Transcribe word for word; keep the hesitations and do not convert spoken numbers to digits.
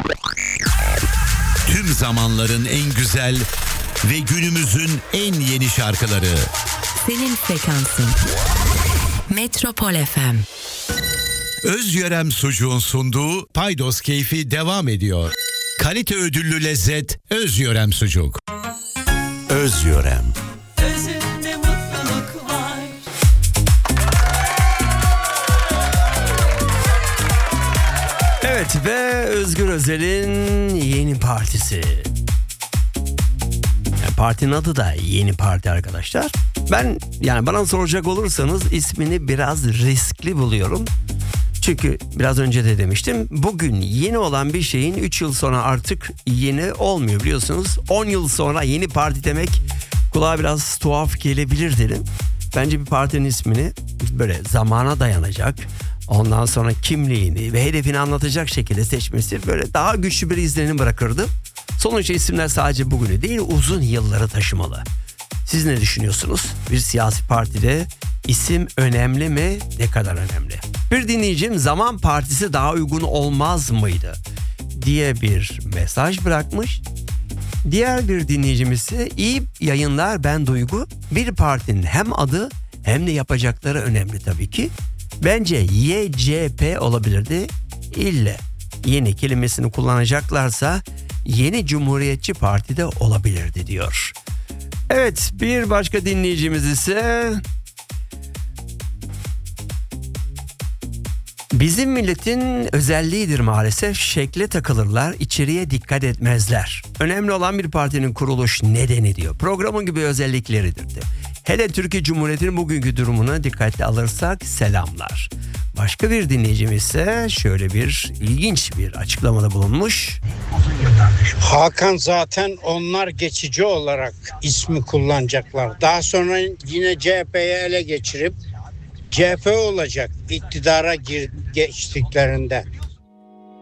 Tüm zamanların en güzel ve günümüzün en yeni şarkıları. Senin frekansın. Metropol F M. Özyörem Sucuğun sunduğu Paydos Keyfi devam ediyor. Kalite ödüllü lezzet Özyörem Sucuk. Özyörem. Özünde mutluluk var. Evet ve Özgür Özel'in yeni partisi. Yani partinin adı da Yeni Parti arkadaşlar. Ben yani bana soracak olursanız ismini biraz riskli buluyorum. Çünkü biraz önce de demiştim, bugün yeni olan bir şeyin üç yıl sonra artık yeni olmuyor biliyorsunuz. on yıl sonra yeni parti demek kulağa biraz tuhaf gelebilir dedim. Bence bir partinin ismini böyle zamana dayanacak, ondan sonra kimliğini ve hedefini anlatacak şekilde seçmesi böyle daha güçlü bir izlenim bırakırdı. Sonuçta isimler sadece bugünü değil uzun yılları taşımalı. Siz ne düşünüyorsunuz? Bir siyasi partide isim önemli mi? Ne kadar önemli? Bir dinleyicim Zaman Partisi daha uygun olmaz mıydı diye bir mesaj bırakmış. Diğer bir dinleyicimiz ise iyi yayınlar ben Duygu. Bir partinin hem adı hem de yapacakları önemli tabii ki. Bence Y C P olabilirdi. İlle yeni kelimesini kullanacaklarsa Yeni Cumhuriyetçi Parti de olabilirdi diyor. Evet, bir başka dinleyicimiz ise bizim milletin özelliğidir maalesef, şekle takılırlar, içeriye dikkat etmezler. Önemli olan bir partinin kuruluş nedeni diyor. Programın gibi özellikleridir de. Hele Türkiye Cumhuriyeti'nin bugünkü durumuna dikkatli alırsak selamlar. Başka bir dinleyicimiz ise şöyle bir ilginç bir açıklamada bulunmuş. Hakan zaten onlar geçici olarak ismi kullanacaklar. Daha sonra yine C H P'yi ele geçirip C H P olacak iktidara gir, geçtiklerinde.